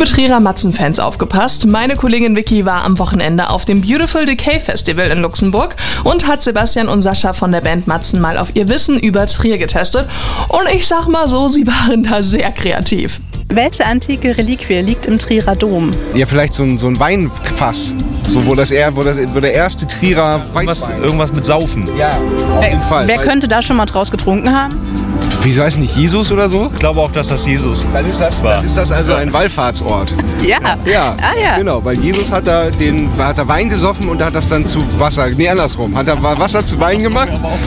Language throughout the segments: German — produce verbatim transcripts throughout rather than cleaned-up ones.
Liebe Trierer Matzen-Fans, aufgepasst. Meine Kollegin Vicky war am Wochenende auf dem Beautiful Decay Festival in Luxemburg und hat Sebastian und Sascha von der Band Matzen mal auf ihr Wissen über Trier getestet. Und ich sag mal so, sie waren da sehr kreativ. Welche antike Reliquie liegt im Trierer Dom? Ja, vielleicht so ein, so ein Weinfass. So, wo, das eher, wo, das, wo der erste Trierer Weißwein... Irgendwas mit Saufen. Ja, auf jeden Fall. Wer könnte da schon mal draus getrunken haben? Wie weiß nicht, Jesus oder so? Ich glaube auch, dass das Jesus Dann ist das, war. dann ist das also ein Wallfahrtsort. Ja. Ja, Ah, ja. genau, weil Jesus hat da, den, hat da Wein gesoffen und hat das dann zu Wasser, nee, andersrum, hat er Wasser zu Wein gemacht.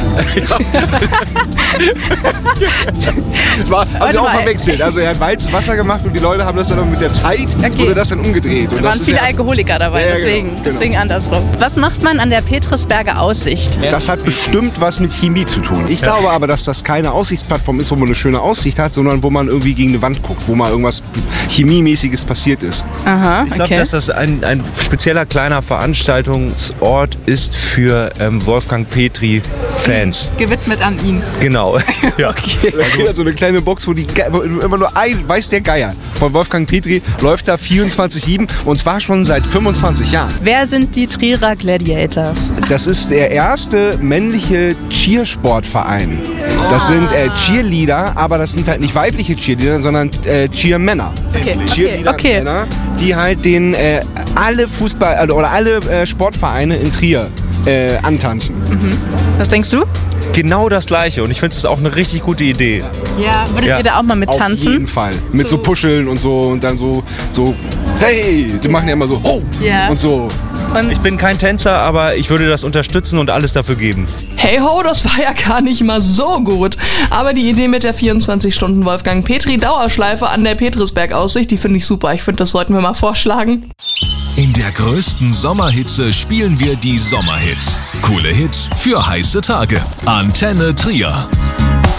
Das war, haben sie auch mal. verwechselt. Also er hat Wein zu Wasser gemacht und die Leute haben das dann mit der Zeit, Okay. wurde das dann umgedreht. Und Da das waren ist viele ja, Alkoholiker dabei, Ja, ja, genau, deswegen, genau. deswegen andersrum. Was macht man an der Petrisberger Aussicht? Das hat bestimmt was mit Chemie zu tun. Ich glaube aber, dass das keine Aussichtsplattform ist, wo man eine schöne Aussicht hat, sondern wo man irgendwie gegen eine Wand guckt, wo mal irgendwas Chemiemäßiges passiert ist. Aha, Ich glaube, okay. dass das ein, ein spezieller kleiner Veranstaltungsort ist für ähm, Wolfgang Petri-Fans. Gewidmet an ihn. Genau. Ja. Okay. Da steht halt so eine kleine Box, wo, die, Ge- wo immer nur ein, weiß der Geier, von Wolfgang Petri läuft da vierundzwanzig sieben und zwar schon seit fünfundzwanzig Jahren. Wer sind die Trierer Gladiators? Das ist der erste männliche Cheersportverein. Das sind äh, Cheerleader, aber das sind halt nicht weibliche Cheerleader, sondern äh, Cheermänner. Okay, Cheerleader okay, okay. Männer, die halt den äh, alle Fußball also, oder alle äh, Sportvereine in Trier äh, antanzen. Was denkst du? Genau das Gleiche und ich finde es auch eine richtig gute Idee. Ja. Würdet Ja. ihr da auch mal mit Auf jeden tanzen? Fall. Mit so, So- Puscheln und so und dann so, so hey, die machen ja immer so, ho Ja. und so. Ich bin kein Tänzer, aber ich würde das unterstützen und alles dafür geben. Hey ho, das war ja gar nicht mal so gut. Aber die Idee mit der vierundzwanzig Stunden Wolfgang Petri Dauerschleife an der Petrisberg-Aussicht, die finde ich super. Ich finde, das sollten wir mal vorschlagen. In der größten Sommerhitze spielen wir die Sommerhits. Coole Hits für heiße Tage. Antenne Trier.